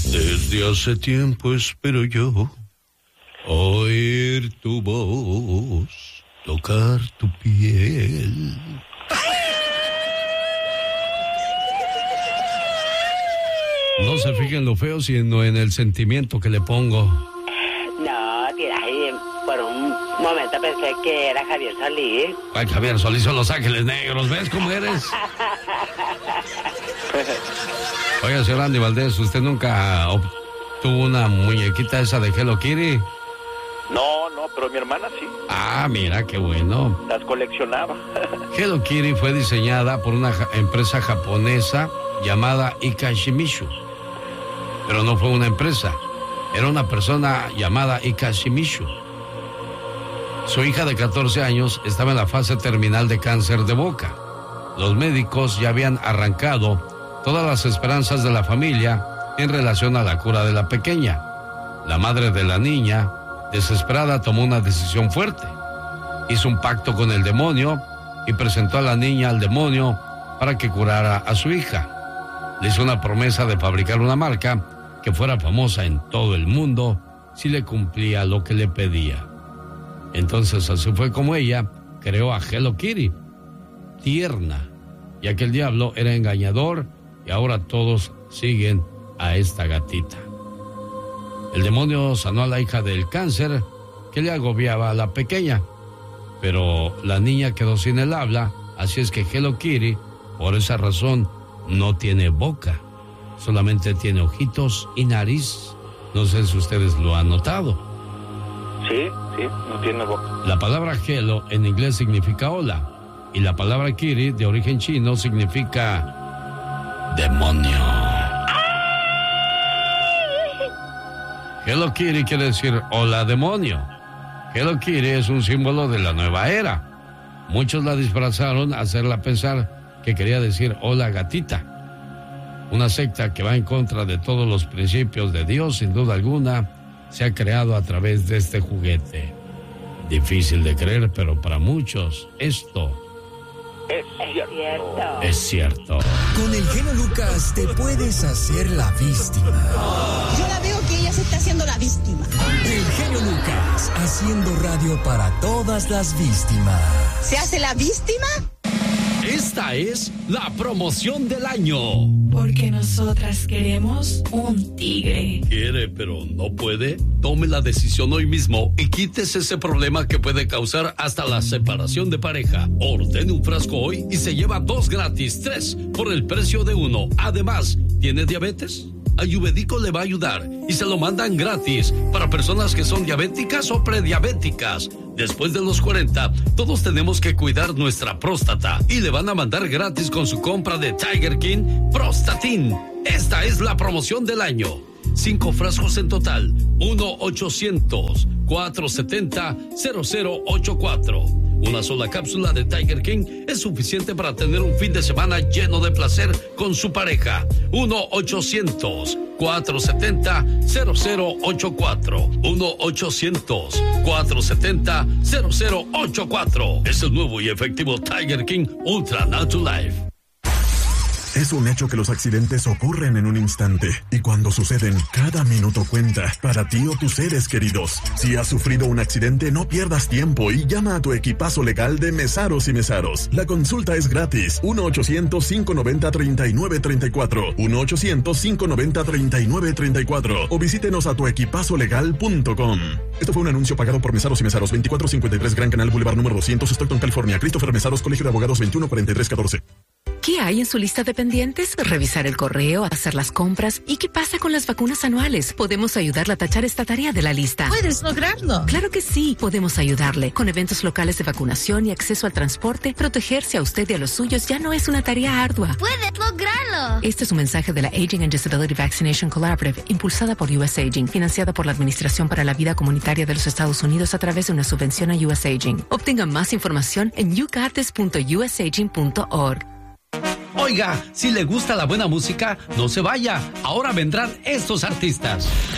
Desde hace tiempo espero yo oír tu voz, tocar tu piel. No se fijen lo feo, sino en el sentimiento que le pongo. No, tira ahí, por un momento pensé que era Javier Solís. Ay, Javier Solís son Los Ángeles Negros, ¿ves cómo eres? Oiga, señor Andy Valdés, ¿usted nunca obtuvo una muñequita esa de Hello Kitty? No, pero mi hermana sí. Ah, mira, qué bueno. Las coleccionaba. Hello Kitty fue diseñada por una empresa japonesa llamada Ikashimishu. Pero no fue una empresa, era una persona llamada Ikashimishu. Su hija de 14 años estaba en la fase terminal de cáncer de boca. Los médicos ya habían arrancado todas las esperanzas de la familia en relación a la cura de la pequeña. La madre de la niña, desesperada, tomó una decisión fuerte. Hizo un pacto con el demonio y presentó a la niña al demonio para que curara a su hija. Le hizo una promesa de fabricar una marca que fuera famosa en todo el mundo si le cumplía lo que le pedía. Entonces así fue como ella creó a Hello Kitty, tierna, ya que el diablo era engañador y ahora todos siguen a esta gatita. El demonio sanó a la hija del cáncer que le agobiaba a la pequeña, pero la niña quedó sin el habla, así es que Hello Kitty, por esa razón, no tiene boca, solamente tiene ojitos y nariz. No sé si ustedes lo han notado. Sí, no tiene boca. La palabra Hello en inglés significa hola, y la palabra Kitty, de origen chino, significa demonio. Hello Kitty quiere decir hola demonio. Hello Kitty es un símbolo de la nueva era. Muchos la disfrazaron a hacerla pensar que quería decir hola gatita. Una secta que va en contra de todos los principios de Dios, sin duda alguna, se ha creado a través de este juguete. Difícil de creer, pero para muchos esto es cierto. Con el genio Lucas te puedes hacer la víctima. Yo la veo que ella se está haciendo la víctima. El genio Lucas, haciendo radio para todas las víctimas. ¿Se hace la víctima? Esta es la promoción del año. Porque nosotras queremos un tigre. ¿Quiere pero no puede? Tome la decisión hoy mismo y quítese ese problema que puede causar hasta la separación de pareja. Ordene un frasco hoy y se lleva 2 gratis, 3 por el precio de 1. Además, ¿tiene diabetes? Ayurvédico le va a ayudar y se lo mandan gratis para personas que son diabéticas o prediabéticas. Después de los 40, todos tenemos que cuidar nuestra próstata y le van a mandar gratis con su compra de Tiger King Prostatin. Esta es la promoción del año. 5 frascos en total. 1-800-470-0084. Una sola cápsula de Tiger King es suficiente para tener un fin de semana lleno de placer con su pareja. 1-800-470-0084. 1-800-470-0084. Es el nuevo y efectivo Tiger King Ultra Natulife. Es un hecho que los accidentes ocurren en un instante y cuando suceden, cada minuto cuenta para ti o tus seres queridos. Si has sufrido un accidente, no pierdas tiempo y llama a tu equipazo legal de Mesaros y Mesaros. La consulta es gratis. 1-800-590-3934. 1-800-590-3934. O visítenos a tuequipazolegal.com. Esto fue un anuncio pagado por Mesaros y Mesaros. 2453 Gran Canal Boulevard número 200, Stockton, California. Christopher Mesaros, Colegio de Abogados, 214314. ¿Qué hay en su lista de pendientes? Revisar el correo, hacer las compras. ¿Y qué pasa con las vacunas anuales? Podemos ayudarle a tachar esta tarea de la lista. ¿Puedes lograrlo? Claro que sí, podemos ayudarle. Con eventos locales de vacunación y acceso al transporte, protegerse a usted y a los suyos ya no es una tarea ardua. ¡Puedes lograrlo! Este es un mensaje de la Aging and Disability Vaccination Collaborative, impulsada por US Aging, financiada por la Administración para la Vida Comunitaria de los Estados Unidos a través de una subvención a US Aging. Obtenga más información en yougotis.usaging.org. Oiga, si le gusta la buena música, no se vaya. Ahora vendrán estos artistas.